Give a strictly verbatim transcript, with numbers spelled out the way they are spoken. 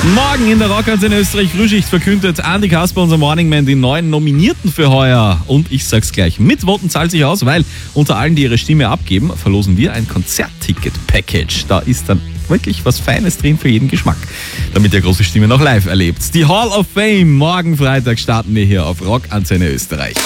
Morgen in der Rockantenne Österreich Frühschicht verkündet Andy Kasper, unser Morningman, die neuen Nominierten für heuer. Und ich sag's gleich, mitvoten zahlt sich aus, weil unter allen, die ihre Stimme abgeben, verlosen wir ein Konzertticket-Package. Da ist dann wirklich was Feines drin für jeden Geschmack, damit ihr große Stimme noch live erlebt. Die Hall of Fame, morgen Freitag starten wir hier auf Rockantenne Österreich.